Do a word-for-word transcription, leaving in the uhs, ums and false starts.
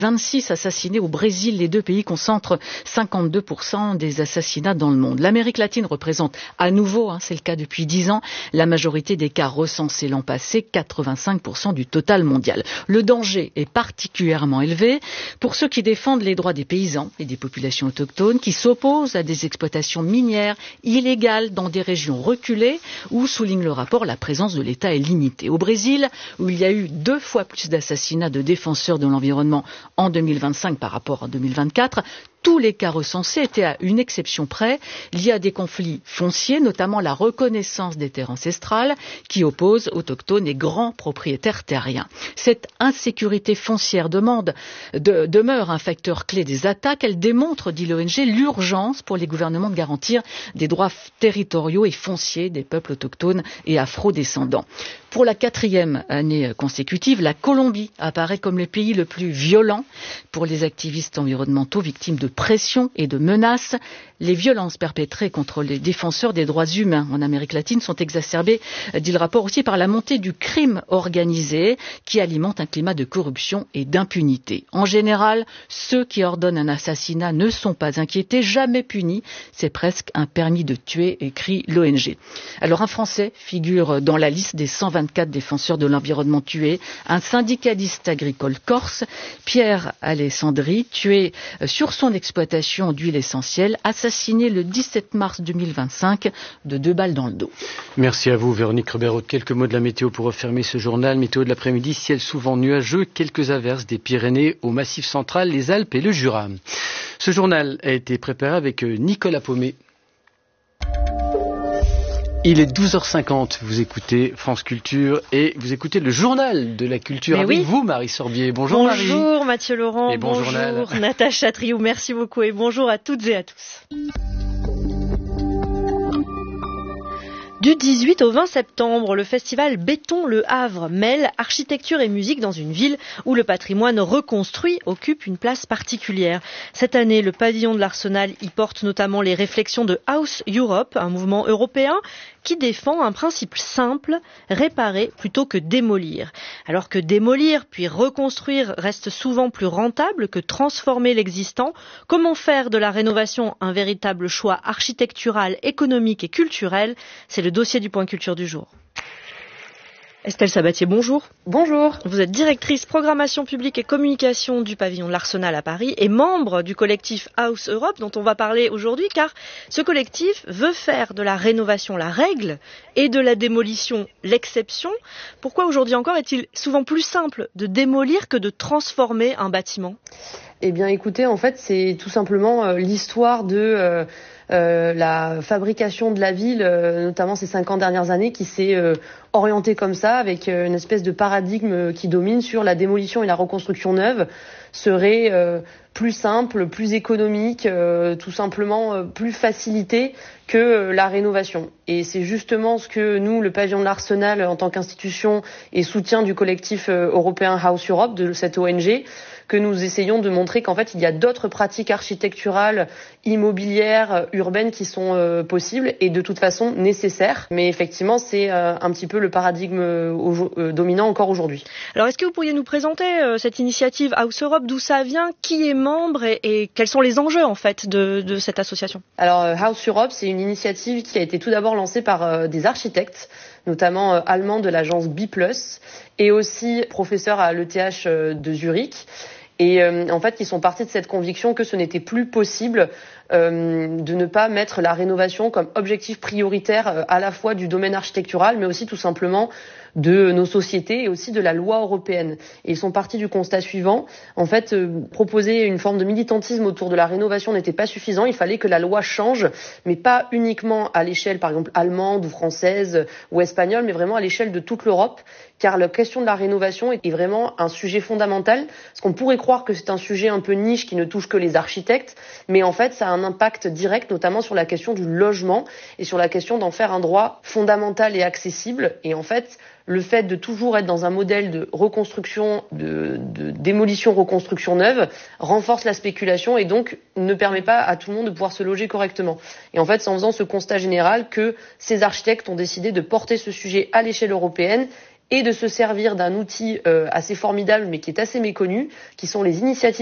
vingt-six assassinés au Brésil, les deux pays concentrent cinquante-deux pour cent des assassinats dans le monde. L'Amérique latine représente à nouveau, hein, c'est le cas depuis dix ans, la majorité des cas recensés l'an passé, quatre-vingt-cinq pour cent du total mondial. Le danger est particulièrement élevé pour ceux qui défendent les droits des paysans et des populations autochtones, qui s'opposent à des exploitations minières illégales dans des régions reculées où, souligne le rapport, la présence de l'État est limitée. Au Brésil, où il y a eu deux fois plus d'assassinats de défenseurs de l'environnement en deux mille vingt-cinq par rapport à deux mille vingt-quatre, tous les cas recensés étaient à une exception près liés à des conflits fonciers, notamment la reconnaissance des terres ancestrales qui opposent autochtones et grands propriétaires terriens. Cette insécurité foncière demande, de, demeure un facteur clé des attaques. Elle démontre, dit l'O N G, l'urgence pour les gouvernements de garantir des droits territoriaux et fonciers des peuples autochtones et afro-descendants. Pour la quatrième année consécutive, la Colombie apparaît comme le pays le plus violent pour les activistes environnementaux victimes de pression et de menaces. Les violences perpétrées contre les défenseurs des droits humains en Amérique latine sont exacerbées, dit le rapport, aussi par la montée du crime organisé qui alimente un climat de corruption et d'impunité. En général, ceux qui ordonnent un assassinat ne sont pas inquiétés, jamais punis. C'est presque un permis de tuer, écrit l'O N G. Alors un Français figure dans la liste des cent vingt-quatre défenseurs de l'environnement tués, un syndicaliste agricole corse, Pierre Alessandri, tué sur son exploitation d'huile essentielle, assassiné le dix-sept mars deux mille vingt-cinq de deux balles dans le dos. Merci à vous Véronique Reberot. Quelques mots de la météo pour refermer ce journal. Météo de l'après-midi, ciel souvent nuageux, quelques averses des Pyrénées au Massif central, les Alpes et le Jura. Ce journal a été préparé avec Nicolas Paumet. Il est douze heures cinquante, vous écoutez France Culture et vous écoutez le journal de la culture Mais avec oui. vous, Marie Sorbier. Bonjour, Marie. Bonjour Mathieu Laurent, et bon bonjour journal. Natacha Triou, merci beaucoup et bonjour à toutes et à tous. Du dix-huit au vingt septembre, le festival Béton Le Havre mêle architecture et musique dans une ville où le patrimoine reconstruit occupe une place particulière. Cette année, le pavillon de l'Arsenal y porte notamment les réflexions de House Europe, un mouvement européen qui défend un principe simple, réparer plutôt que démolir. Alors que démolir puis reconstruire reste souvent plus rentable que transformer l'existant, comment faire de la rénovation un véritable choix architectural, économique et culturel? C'est le dossier du Point Culture du jour. Estelle Sabatier, bonjour. Bonjour. Vous êtes directrice programmation publique et communication du pavillon de l'Arsenal à Paris et membre du collectif House Europe dont on va parler aujourd'hui, car ce collectif veut faire de la rénovation la règle et de la démolition l'exception. Pourquoi aujourd'hui encore est-il souvent plus simple de démolir que de transformer un bâtiment? Eh bien écoutez, en fait c'est tout simplement euh, l'histoire de... Euh Euh, la fabrication de la ville, euh, notamment ces cinquante dernières années, qui s'est euh, orientée comme ça, avec euh, une espèce de paradigme qui domine sur la démolition et la reconstruction neuve, serait euh, plus simple, plus économique, euh, tout simplement euh, plus facilité que euh, la rénovation. Et c'est justement ce que nous, le pavillon de l'Arsenal, en tant qu'institution et soutien du collectif euh, européen House Europe, de cette O N G, que nous essayons de montrer qu'en fait, il y a d'autres pratiques architecturales, immobilières, urbaines qui sont euh, possibles et de toute façon nécessaires. Mais effectivement, c'est euh, un petit peu le paradigme euh, euh, dominant encore aujourd'hui. Alors, est-ce que vous pourriez nous présenter euh, cette initiative House Europe, d'où ça vient, qui est membre et, et quels sont les enjeux en fait de, de cette association? Alors, euh, House Europe, c'est une initiative qui a été tout d'abord lancée par euh, des architectes, notamment euh, allemands de l'agence B plus, et aussi professeurs à l'E T H euh, de Zurich. Et euh, en fait, ils sont partis de cette conviction que ce n'était plus possible euh, de ne pas mettre la rénovation comme objectif prioritaire euh, à la fois du domaine architectural, mais aussi tout simplement de nos sociétés et aussi de la loi européenne. Et ils sont partis du constat suivant. En fait, euh, proposer une forme de militantisme autour de la rénovation n'était pas suffisant. Il fallait que la loi change, mais pas uniquement à l'échelle, par exemple, allemande ou française ou espagnole, mais vraiment à l'échelle de toute l'Europe. Car la question de la rénovation est vraiment un sujet fondamental. Parce qu'on pourrait croire que c'est un sujet un peu niche qui ne touche que les architectes, mais en fait, ça a un impact direct, notamment sur la question du logement et sur la question d'en faire un droit fondamental et accessible. Et en fait, le fait de toujours être dans un modèle de reconstruction, de, de démolition-reconstruction neuve, renforce la spéculation et donc ne permet pas à tout le monde de pouvoir se loger correctement. Et en fait, c'est en faisant ce constat général que ces architectes ont décidé de porter ce sujet à l'échelle européenne et de se servir d'un outil euh, assez formidable mais qui est assez méconnu, qui sont les initiatives